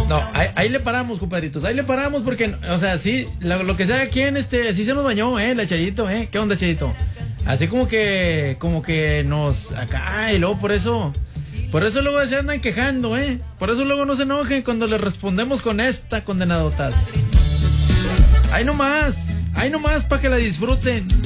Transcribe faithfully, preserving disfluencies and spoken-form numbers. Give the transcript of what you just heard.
No, ahí, ahí le paramos, compadritos. Ahí le paramos porque, o sea, sí, lo, lo que sea aquí en este, sí se nos bañó, eh, la Chayito, eh. ¿Qué onda, Chayito? Así como que, como que nos, acá, y luego por eso, por eso luego se andan quejando, eh. Por eso luego no se enojen cuando les respondemos con esta condenadotas. Ahí nomás, ahí nomás para que la disfruten.